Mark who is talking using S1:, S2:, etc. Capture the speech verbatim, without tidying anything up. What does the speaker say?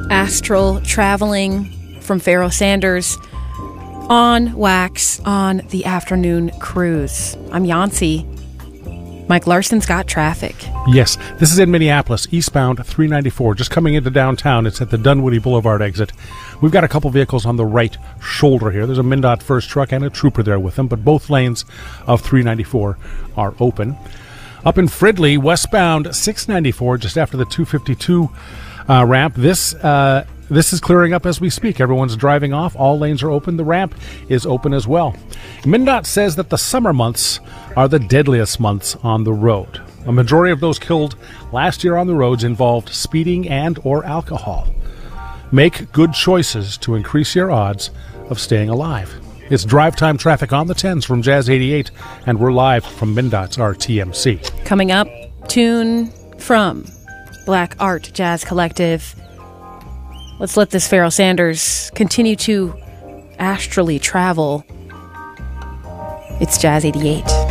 S1: astral traveling from Pharoah Sanders on Wax on the afternoon cruise. I'm Yancy. Mike Larson's got traffic.
S2: Yes, this is in Minneapolis, eastbound three ninety-four, just coming into downtown. It's at the Dunwoody Boulevard exit. We've got a couple vehicles on the right shoulder here. There's a MnDOT first truck and a trooper there with them, but both lanes of three ninety-four are open. Up in Fridley, westbound six ninety-four, just after the two fifty-two uh, ramp, this uh, this is clearing up as we speak. Everyone's driving off. All lanes are open. The ramp is open as well. MnDOT says that the summer months are the deadliest months on the road. A majority of those killed last year on the roads involved speeding and or alcohol. Make good choices to increase your odds of staying alive. It's drive time traffic on the tens from Jazz eighty-eight, and we're live from MnDOT's R T M C.
S1: Coming up, tune from Black Art Jazz Collective. Let's let this Pharoah Sanders continue to astrally travel. It's Jazz eighty-eight.